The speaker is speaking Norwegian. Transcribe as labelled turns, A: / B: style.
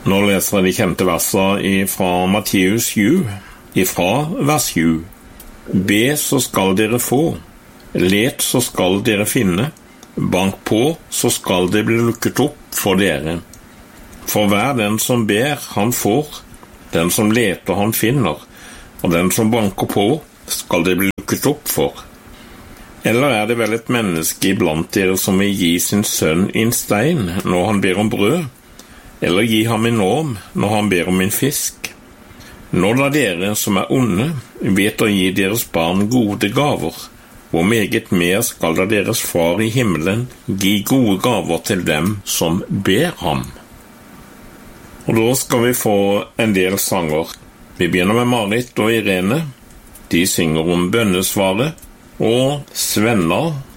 A: Nå leser jeg de kjente versene fra Matteus 7, ifra vers 7. Be, så skal dere få. Let, så skal dere finne. Bank på, så skal det bli lukket opp for dere. For hver den som ber, han får. Den som leter, han finner. Og den som banker på, skal det bli lukket opp for. Eller er det vel et menneske iblant dere som vil gi sin sønn en stein når han ber om brød? Eller gi ham en orm når han ber om en fisk? Når da dere som er onde vet å gi deres barn gode gaver, hvor meget mer skal da deres far i himmelen gi gode gaver til dem som ber ham? Og da skal vi få en del sanger. Vi begynner med Marit og Irene. De synger om bønnesvaret, og Svenna